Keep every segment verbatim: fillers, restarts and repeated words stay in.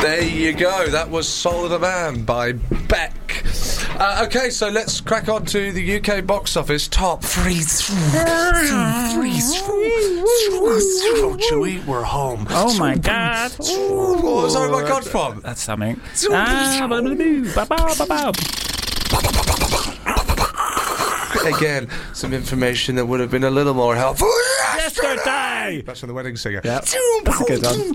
There you go. That was Soul of the Man by Beck. Uh, okay, so let's crack on to the U K box office top three. Chewie, we're home. Oh my God! What was that I got from? That's something. Ah, Again, some information that would have been a little more helpful. Yesterday. That's from The Wedding Singer. Yep. That's a good one.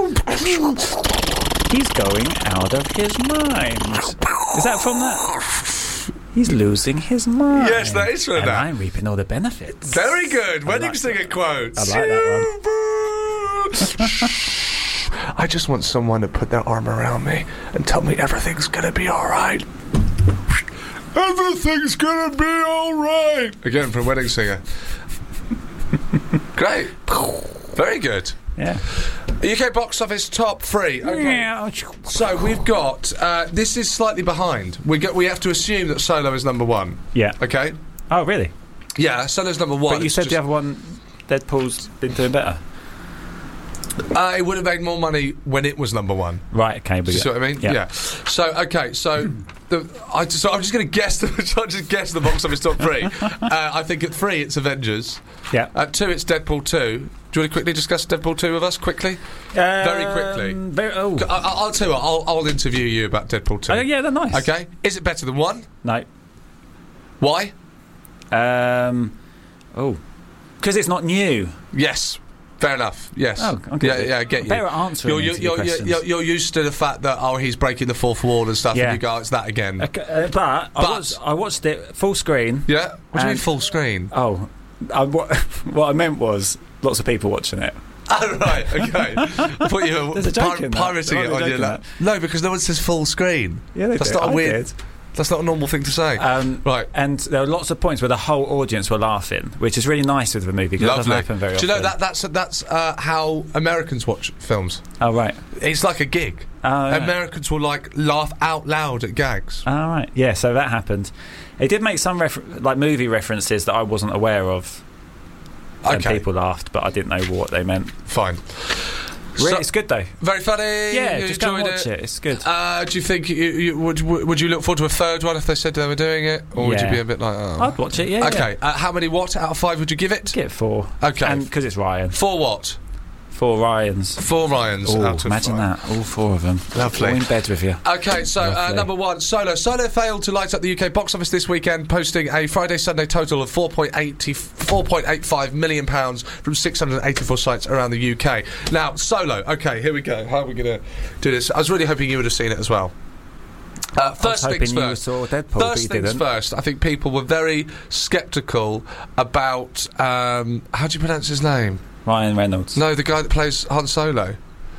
He's going out of his mind. Is that from that? He's losing his mind. Yes, that is from and that. I'm reaping all the benefits. Very good. I Wedding like Singer that. quotes. I like that one. I just want someone to put their arm around me and tell me everything's gonna be alright. Everything's gonna be alright. Again from Wedding Singer. Great. Very good. Yeah. U K box office top three. Okay. Yeah. So we've got. Uh, this is slightly behind. We get. We have to assume that Solo is number one. Yeah. Okay. Oh, really? Yeah, Solo's number one. But you It's said just- the other one, Deadpool's been doing better. Uh, it would have made more money when it was number one. Right. Okay. But Do you yeah. see what I mean? Yeah. So okay, so the I just, so I'm just going to guess. The, I'll just guess the box office top three. uh, I think at three it's Avengers. Yeah. At two it's Deadpool two. Do you want to quickly discuss Deadpool two with us quickly? Very quickly. Um, very, oh. I, I- I'll tell you what. I'll, I'll interview you about Deadpool two. Oh, yeah, they're nice. Okay. Is it better than one? No. Why? Um. Oh. Because it's not new. Yes. Fair enough. Yes. Oh, okay. Yeah, yeah, I get you. Better at answering You're, you're, interview you're, questions. you're, you're used to the fact that oh he's breaking the fourth wall and stuff, Yeah. and you go, oh, it's that again. Okay, uh, but, I, But- watched, I watched it full screen. Yeah. What do you mean And- full screen? Oh, I, what, what I meant was lots of people watching it. Oh, right, okay. I thought you were There's a joke pir- in that. pirating There it might be on a your joke in lap. No, because no one says full screen. Yeah, they That's did. not a I weird. did. That's not a normal thing to say. Um, right. And there were lots of points where the whole audience were laughing, which is really nice with the movie because it doesn't happen very Do you know often. that that's that's uh, how Americans watch films? Oh, right. It's like a gig. Oh, right. Americans will like laugh out loud at gags. Oh, right. Yeah, so that happened. It did make some refer- like movie references that I wasn't aware of. And Okay. people laughed, but I didn't know what they meant. Fine. Really, So- it's good though. Very funny. Yeah, you just go and enjoyed watch it. It's good. Uh, do you think you, you would would you look forward to a third one if they said they were doing it, or would you Yeah. be a bit like, oh? I'd watch it. Yeah. Okay. Uh, how many what out of five would you give it? Yeah. Get four. Okay. And because it's Ryan. Four what? Four Ryans. Four Ryans Oh, out of imagine five. that. All four of them. Lovely. All in bed with you. Okay, so uh, Lovely. number one, Solo. Solo failed to light up the U K box office this weekend, posting a Friday-Sunday total of four point eight five million pounds from six hundred eighty-four sites around the U K. Now, Solo. Okay, here we go. How are we going to do this? I was really hoping you would have seen it as well. Uh, first I was things hoping you first. saw Deadpool, first but you things didn't. first. I think people were very sceptical about um, how do you pronounce his name? Ryan Reynolds. No, the guy that plays Han Solo.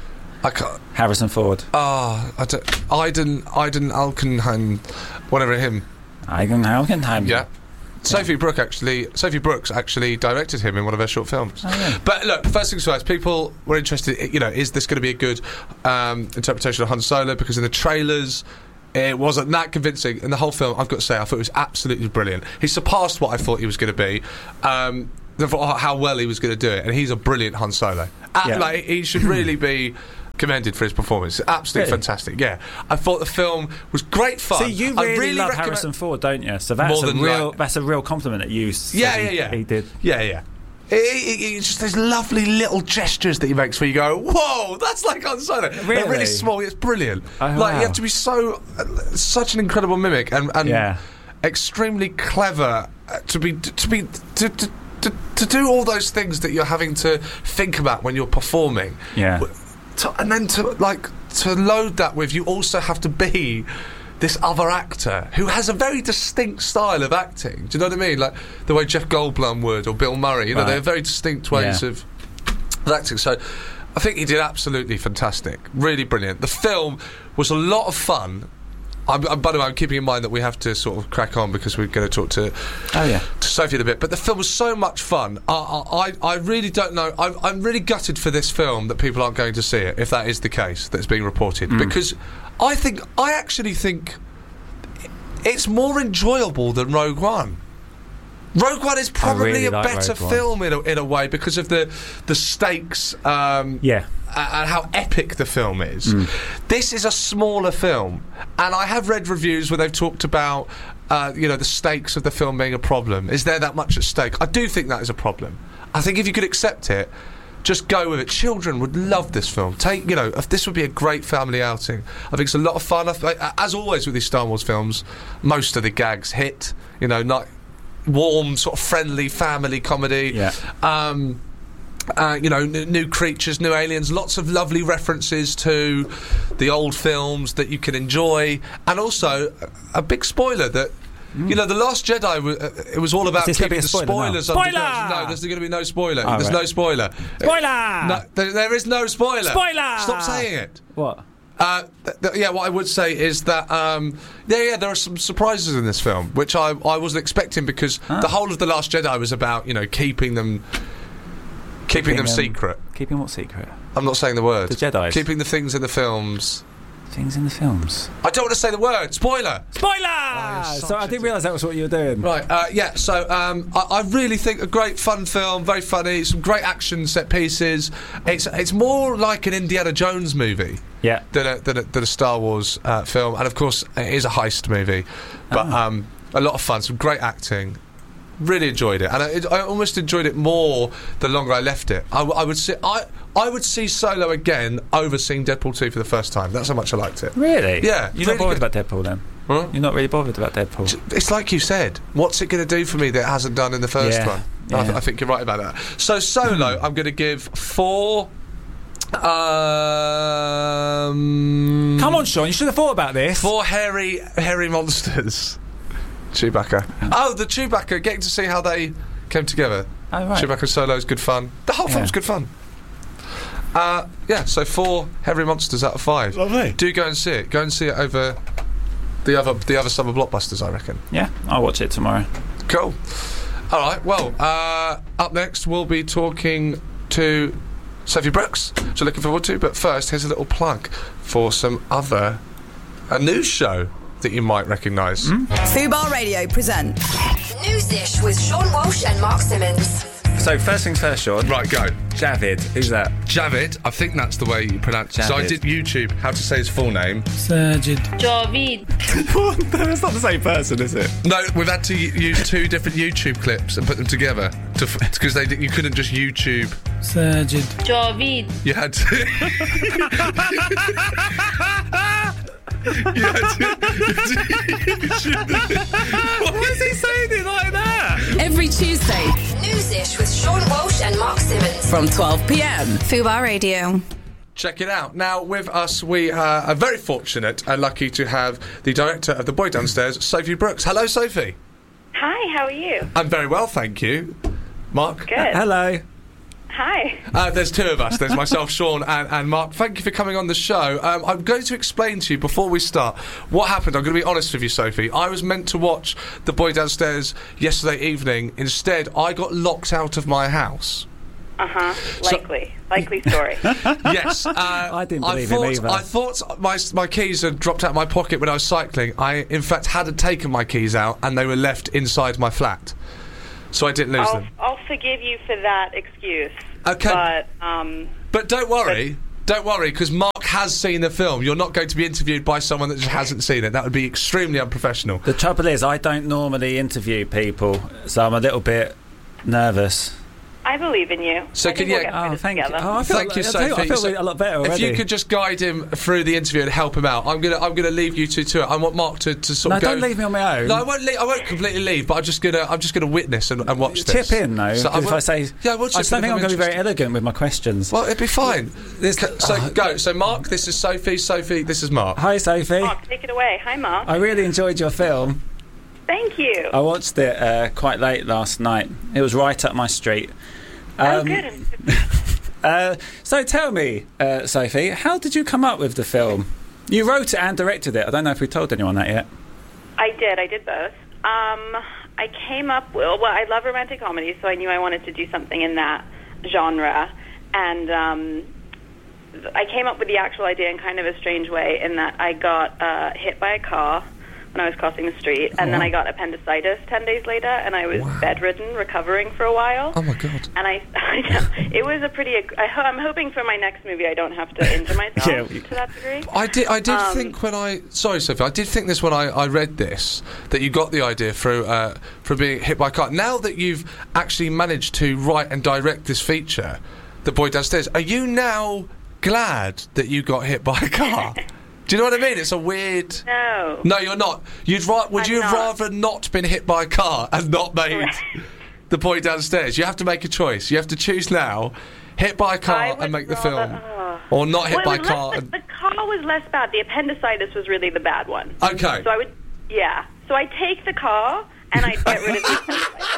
I can't. Harrison Ford. Ah, I don't. Iden, Iden Alkenheim, whatever him. Eigen Haukenheim. Yeah. Sophie Brooke actually, Sophie Brooks actually directed him in one of her short films. Oh, yeah. But look, first things first, people were interested. You know, is this going to be a good um, interpretation of Han Solo? Because in the trailers, it wasn't that convincing. In the whole film, I've got to say, I thought it was absolutely brilliant. He surpassed what I thought he was going to be. Um, the- how well he was going to do it, and he's a brilliant Han Solo. Uh, Yeah. Like he should really be commended for his performance. Absolutely Really? fantastic. Yeah, I thought the film was great fun. See, you I really, really love recommend- Harrison Ford, don't you? So that's More a than real like- that's a real compliment that you said Yeah, he, yeah, yeah. he did. Yeah, yeah. It, it, it's just those lovely little gestures that he makes where you go, whoa, that's like Han Solo. They're really Really? small, it's brilliant. Oh, like, wow. you have to be so, uh, such an incredible mimic and, and Yeah. extremely clever uh, to be, to be, to, to, to, to do all those things that you're having to think about when you're performing. Yeah. W- To, and then to, like, to load that with, you also have to be this other actor who has a very distinct style of acting. Do you know what I mean? Like the way Jeff Goldblum would or Bill Murray. You know, Right. they're very distinct ways Yeah. of, of acting. So I think he did absolutely fantastic. Really brilliant. The film was a lot of fun. I'm, I'm, by the way, I'm keeping in mind that we have to sort of crack on because we're going to talk to Oh yeah. to Sophie in a bit. But the film was so much fun. I, I, I really don't know. I'm, I'm really gutted for this film that people aren't going to see it, if that is the case that's being reported. Mm. Because I think, I actually think it's more enjoyable than Rogue One. Rogue One is probably really a like better Rogue One. film in a, in a way because of the the stakes. Um, Yeah. and how epic the film is. Mm. This is a smaller film, and I have read reviews where they've talked about, uh, you know, the stakes of the film being a problem. Is there that much at stake? I do think that is a problem. I think if you could accept it, just go with it. Children would love this film. Take, you know, if this would be a great family outing. I think it's a lot of fun. I th- as always with these Star Wars films, most of the gags hit. You know, not warm, sort of friendly family comedy. Yeah. Um, uh, you know, n- new creatures, new aliens. Lots of lovely references to the old films that you can enjoy, and also a, a big spoiler that. Mm. You know, The Last Jedi, w- uh, it was all about keeping the spoilers now? under Spoiler! wraps. No, there's going to be no spoiler. Oh, there's right. no spoiler. Spoiler! Uh, no, there, there is no spoiler. Spoiler! Stop saying it. What? Uh, th- th- yeah, what I would say is that, um, yeah, yeah, there are some surprises in this film, which I, I wasn't expecting because Huh? the whole of The Last Jedi was about, you know, keeping them... Keeping, keeping them um, secret. Keeping what secret? I'm not saying the word. The Jedis. Keeping the things in the films... Things in the films. I don't want to say the word. Spoiler. Spoiler. Oh, so I didn't realise that was what you were doing. Right. Uh, yeah. So um, I, I really think a great fun film, very funny, some great action set pieces. It's it's more like an Indiana Jones movie. Yeah. Than a, than a, than a Star Wars uh, film, and of course it is a heist movie, but Oh. um, a lot of fun, some great acting. Really enjoyed it, and I, it, I almost enjoyed it more the longer I left it. I, w- I would see I I would see Solo again over seeing Deadpool two for the first time. That's how much I liked it. Really? Yeah. You're really not bothered good. about Deadpool then? Huh? You're not really bothered about Deadpool? It's like you said. What's it going to do for me that it hasn't done in the first Yeah, one? I, th- yeah. I think you're right about that. So Solo, I'm going to give four. Um, Come on, Sean. You should have thought about this. Four hairy, hairy monsters. Chewbacca. Oh, the Chewbacca. Getting to see how they came together. Oh, right. Chewbacca Solo is good fun. The whole Yeah. film's good fun. Uh, yeah, so four hairy monsters out of five. Lovely. Do go and see it. Go and see it over the other the other summer blockbusters, I reckon. Yeah, I'll watch it tomorrow. Cool. All right. Well, uh, up next we'll be talking to Sophie Brooks, which I'm looking forward to. But first, here's a little plug for some other a news show that you might recognise. Mm? Fubar Radio present Newsish with Sean Walsh and Mark Simmons. So first things first, Sean. Right, go. Javid. Who's that? Javid. I think that's the way you pronounce it. So I Javid. did YouTube how to say his full name. Sajid. Javid. That's not the same person, is it? No, we've had to u- use two different YouTube clips and put them together to because they di- you couldn't just YouTube. Sajid. Javid. You had to. you had to. Why is he saying it like that? every Tuesday Newsish with Sean Walsh and Mark Simmons. from twelve p m. Fubar Radio. Check it out. Now, with us, we uh, are very fortunate and lucky to have the director of The Boy Downstairs, Sophie Brooks. Hello, Sophie. Hi, how are you? I'm very well, thank you. Mark? Good. Hello. Hi. Uh, there's two of us. There's myself, Sean, and, and Mark. Thank you for coming on the show. Um, I'm going to explain to you before we start what happened. I'm going to be honest with you, Sophie. I was meant to watch The Boy Downstairs yesterday evening. Instead, I got locked out of my house. Uh-huh. So- Likely. Likely story. Yes. Uh, I didn't believe I him thought, either. I thought my, my keys had dropped out of my pocket when I was cycling. I, in fact, hadn't taken my keys out and they were left inside my flat. So I didn't lose I'll, them. I'll forgive you for that excuse. Okay. But, um... But don't worry. Don't worry, because Mark has seen the film. You're not going to be interviewed by someone that just hasn't seen it. That would be extremely unprofessional. The trouble is, I don't normally interview people, so I'm a little bit nervous. I believe in you. So I can think you- we'll get through Oh, this thank you. together. Oh, I feel, Thank you, I tell you what, Sophie. I feel So a lot better already. If you could just guide him through the interview and help him out, I'm gonna I'm gonna leave you two to it. I want Mark to, to sort no, of go. don't leave me on my own. No, I won't. Leave, I won't completely leave, but I'm just gonna I'm just gonna witness and, and watch this. Chip in, though. So 'cause if will- I say, yeah, we'll I just chip don't in think I'm if going to be very interested. elegant with my questions. Well, it'd be fine. This- so oh. go. So Mark, this is Sophie. Sophie, this is Mark. Hi, Sophie. Mark, take it away. Hi, Mark. I really enjoyed your film. Thank you. I watched it uh, quite late last night. It was right up my street. oh, Um, good. Uh, so tell me, uh, Sophie, how did you come up with the film? You wrote it and directed it. I don't know if we told anyone that yet. I did. I did both. Um, I came up... Well, well, I love romantic comedy, so I knew I wanted to do something in that genre. And um, I came up with the actual idea in kind of a strange way in that I got uh, hit by a car when I was crossing the street, and Oh, then wow. I got appendicitis ten days later, and I was Wow. bedridden, recovering for a while. Oh my God. And I, I know, it was a pretty. I, ho- I'm hoping for my next movie I don't have to injure myself Yeah. to that degree. I did. I did Um, think when I sorry, Sophie. I did think this when I, I read this that you got the idea through uh, from being hit by a car. Now that you've actually managed to write and direct this feature, The Boy Downstairs, are you now glad that you got hit by a car? Do you know what I mean? It's a weird. No. No, you're not. You'd ra- would I'm you have not. rather not been hit by a car and not made Correct. The Boy Downstairs? You have to make a choice. You have to choose now: hit by a I car would and make the rather- film, oh. or not hit Well, by it a was car. less, And, the, the car was less bad. The appendicitis was really the bad one. okay. So I would, yeah. So I take the car and I get rid of the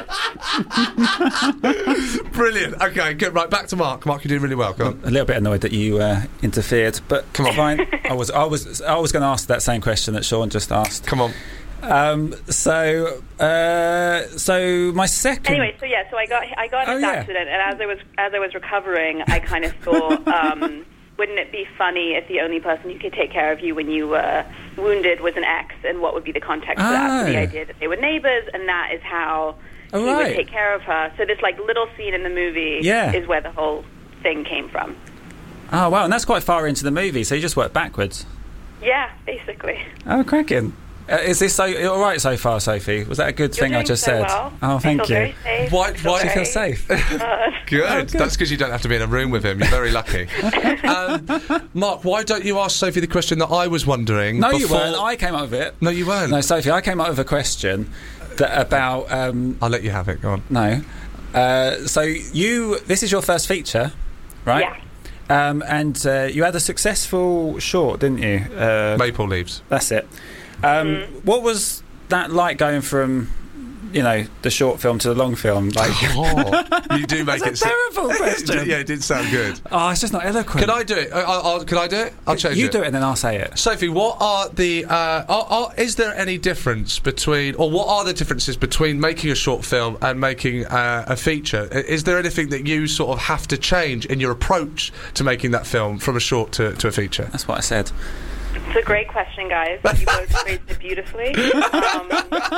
appendicitis. Brilliant. Okay, good. Right, back to Mark. Mark, you're doing really well. Go on. A little bit annoyed that you uh, interfered, but Come on. fine. I was, I was, I was going to ask that same question that Sean just asked. Come on. Um, so, uh, so my second. Anyway, so yeah, so I got I got in Oh, this yeah. accident, and as I was as I was recovering, I kind of thought, um, wouldn't it be funny if the only person who could take care of you when you were wounded was an ex, and what would be the context of that? So the Oh. idea that they were neighbors, and that is how Oh, he right. would take care of her. So this like little scene in the movie Yeah. is where the whole thing came from. Oh wow, and that's quite far into the movie, so you just worked backwards. Yeah, basically. Oh, cracking. Uh, is this so all right so far, Sophie? Was that a good You're thing I doing just so said? well. Oh, I thank feel you. very safe. Why- I feel why do Do you feel very safe? good. Good. Oh, good. That's because you don't have to be in a room with him. You're very lucky. um, Mark, why don't you ask Sophie the question that I was wondering? No, you before- weren't. I came up with it. No, you weren't. No, Sophie, I came up with a question that about um, I'll let you have it. Go on. no. Uh, so you, this is your first feature, right? Yeah. Um, and uh, you had a successful short, didn't you? Uh, Maple leaves. That's it. Um, Mm-hmm. What was that like going from, you know, the short film to the long film? Like, Oh, you do make That's it. a terrible question. Yeah, it did sound good. oh, it's just not eloquent. Can I do it? I, I'll, I'll- can I do it? I'll change You it. do it and then I'll say it. Sophie, what are the? Uh, are, are, is there any difference between, or what are the differences between making a short film and making uh, a feature? I- Is there anything that you sort of have to change in your approach to making that film from a short to, to a feature? That's what I said. It's a great question, guys. You both phrased it beautifully. Um,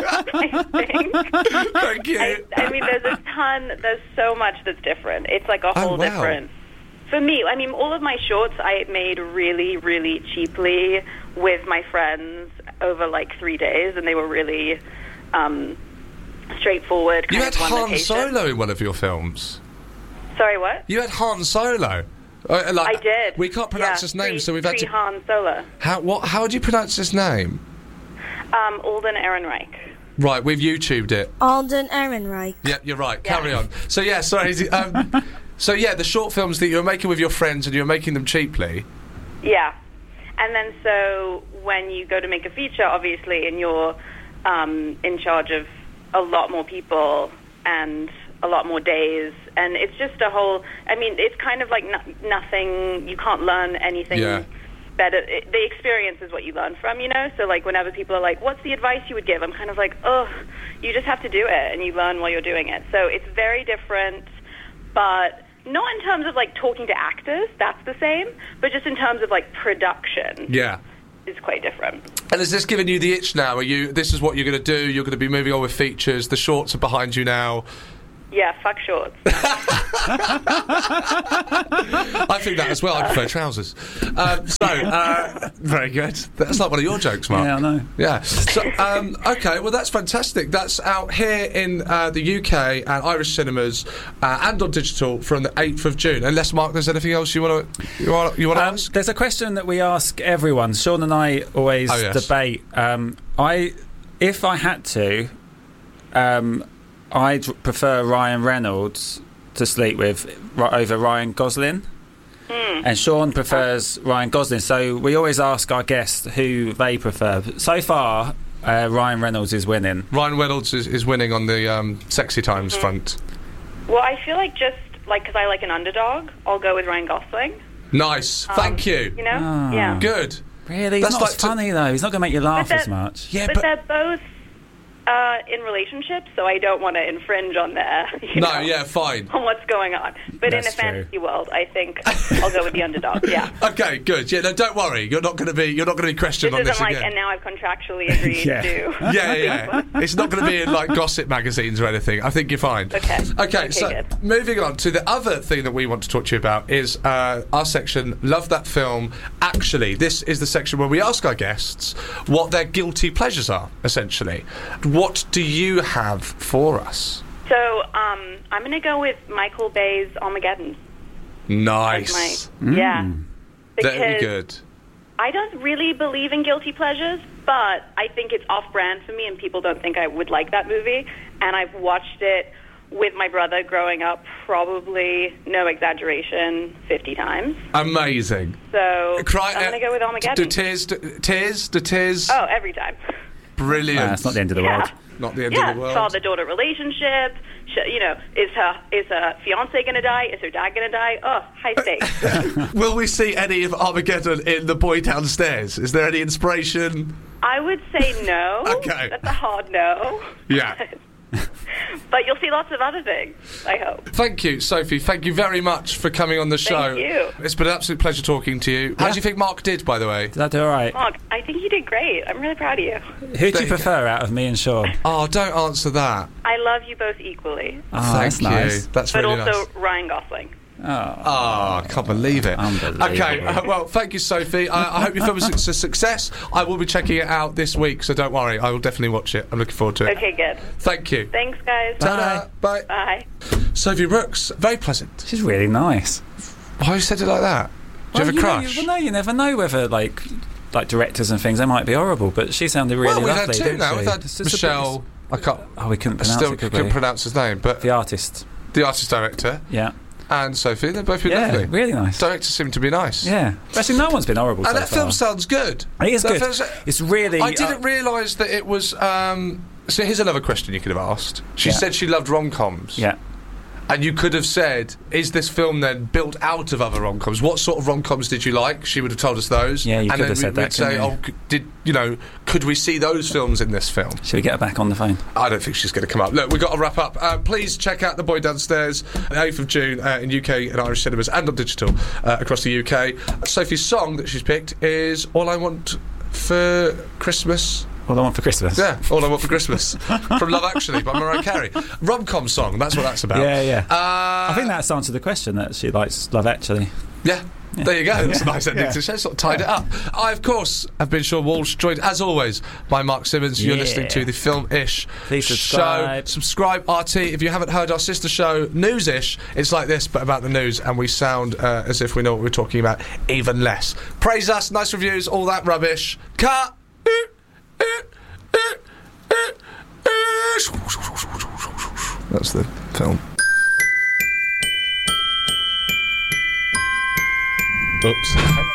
I think. Thank you. I, I mean, there's a ton. There's so much that's different. It's like a Oh, whole wow. different. For me, I mean, all of my shorts I made really, really cheaply with my friends over like three days, and they were really um, straightforward. You kind had of one Han location. Solo in one of your films. Sorry, what? You had Han Solo. Uh, like, I did. We can't pronounce yeah, his name, pre- so we've had to. pre-Han Solo. How what? How do you pronounce his name? Um, Alden Ehrenreich. Right, we've YouTubed it. Alden Ehrenreich. Yeah, you're right. Yeah. Carry on. So yeah, sorry. Um, so yeah, the short films that you were making with your friends and you were making them cheaply. Yeah. And then so when you go to make a feature, obviously, and you're um, in charge of a lot more people and a lot more days, and it's just a whole, I mean, it's kind of like no, nothing, you can't learn anything Yeah. better. It, the experience is what you learn from, you know? So like whenever people are like, what's the advice you would give? I'm kind of like, oh, you just have to do it, and you learn while you're doing it. So it's very different, but not in terms of like talking to actors, that's the same, but just in terms of like production Yeah. is quite different. And has this given you the itch now? Are you? This is what you're going to do. You're going to be moving on with features. The shorts are behind you now. Yeah, fuck shorts. I think that as well. I prefer trousers. Um, so uh, very good. That's like one of your jokes, Mark. Yeah, I know. Yeah. So, um, okay, well, that's fantastic. That's out here in uh, the U K and Irish cinemas uh, and on digital from the eighth of June. Unless, Mark, there's anything else you want to you want you want to Um, ask? there's a question that we ask everyone. Sean and I always Oh, yes. debate. Um, I, if I had to, um, I'd prefer Ryan Reynolds to sleep with ri- over Ryan Gosling. And Sean prefers Ryan Gosling. So we always ask our guests who they prefer. So far, uh, Ryan Reynolds is winning. Ryan Reynolds is, is winning on the um, sexy times front. Well, I feel like just like because I like an underdog, I'll go with Ryan Gosling. Nice. Thank you. You know? Ah. Yeah. Good. Really? He's That's not like as to- funny, though. He's not going to make you laugh But as that- much. Yeah, but, but they're both uh, in relationships, so I don't want to infringe on their, you No, know, yeah, fine. on what's going on. But That's in a true. fantasy world, I think I'll go with the underdog. Yeah. Okay, good. Yeah, no, don't worry. You're not going to be. You're not going to be questioned This on this isn't like, again. and now I've contractually agreed Yeah. to. yeah, yeah, yeah. It's not going to be in like gossip magazines or anything. I think you're fine. Okay. Okay. Okay, so good. moving on to the other thing that we want to talk to you about is uh, our section. Love that film. Actually, this is the section where we ask our guests what their guilty pleasures are. Essentially, what do you have for us? So um, I'm going to go with Michael Bay's Armageddon. Nice. My, Yeah. Because Very good. I don't really believe in guilty pleasures, but I think it's off-brand for me, and people don't think I would like that movie. And I've watched it with my brother growing up, probably, no exaggeration, fifty times. Amazing. So Cry, I'm going to go with Do Armageddon. tears? Do, tears? Do tears? Oh, every time. Brilliant. Uh, it's not the end of the Yeah. world. Not the end Yeah, of the world. father-daughter relationship. Sh- you know, is her is her fiance going to die? Is her dad going to die? Oh, high stakes. Will we see any of Armageddon in The Boy Downstairs? Is there any inspiration? I would say no. Okay. That's a hard no. Yeah. But you'll see lots of other things, I hope. Thank you, Sophie. Thank you very much for coming on the show. Thank you. It's been an absolute pleasure talking to you. How Yeah. do you think Mark did, by the way? Did I do all right? Mark, I think you did great. I'm really proud of you. Who do There you you prefer out of me and Sean? Oh, don't answer that. I love you both equally, Oh, Thank that's you. nice. That's but really also nice. Ryan Gosling. Oh. Oh, I can't believe it. Unbelievable. Okay, uh, well, thank you, Sophie. I, I hope your film is a success. I will be checking it out this week, so don't worry. I will definitally watch it. I'm looking forward to it. Okay, good. Thank you. Thanks, guys. Ta-da. Bye. Bye. Sophie Brooks, very pleasant. She's really nice. Why you said it like that? Do you have a Well, crush? Know, well, no, you never know whether, like, like directors and things, they might be horrible, but she sounded really well, we've lovely. had two didn't now. she? We've had It's just a Michelle. bit- I can't. Oh, we couldn't I pronounce still it, could couldn't we? pronounce his name, but The artist. the artist director Yeah. and Sophie, they've both been Yeah, lovely. really nice. Directors seem to be nice. Yeah. Actually, no one's been horrible And so that far. film sounds good. It is That good. film's- It's really... I didn't uh, realise that it was. Um, so here's another question you could have asked. She Yeah. said she loved rom-coms. Yeah. And you could have said, is this film then built out of other rom-coms? What sort of rom-coms did you like? She would have told us those. Yeah, you and could then have said we- that, we'd say, couldn't you? oh, c- did, you know, could we see those films in this film? Should we get her back on the phone? I don't think she's going to come up. Look, we've got to wrap up. Uh, please check out The Boy Downstairs, the eighth of June uh, in U K and Irish cinemas and on digital uh, across the U K. Sophie's song that she's picked is All I Want for Christmas. All I Want for Christmas. Yeah, All I Want for Christmas from Love Actually by Mariah Carey. Rom-com song, that's what that's about. Yeah, yeah. Uh, I think that's answered the question that she likes Love Actually. Yeah. There you go. That's a Yeah. nice ending Yeah. to the show. Sort of tied it up. I, of course, have been Sean Walsh, joined as always by Mark Simmons. You're Yeah. listening to the Film-ish Please show. subscribe. Subscribe, R T. If you haven't heard our sister show, News-ish, it's like this, but about the news, and we sound uh, as if we know what we're talking about, even less. Praise us, nice reviews, all that rubbish. Cut. That's the film. Oops.